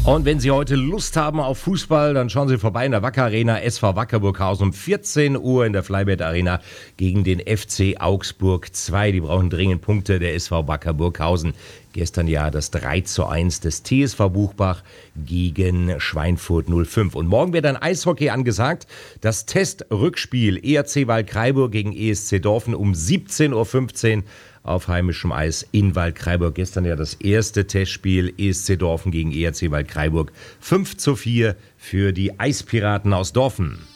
Und wenn Sie heute Lust haben auf Fußball, dann schauen Sie vorbei in der Wacker Arena, SV Wacker Burghausen um 14 Uhr in der Flybet Arena gegen den FC Augsburg 2. Die brauchen dringend Punkte, der SV Wacker Burghausen. Gestern ja das 3:1 des TSV Buchbach gegen Schweinfurt 05. Und morgen wird dann Eishockey angesagt. Das Testrückspiel ERC Waldkraiburg gegen ESC Dorfen um 17:15 Uhr auf heimischem Eis in Waldkraiburg. Gestern ja das erste Testspiel ESC Dorfen gegen ERC Waldkraiburg. 5:4 für die Eispiraten aus Dorfen.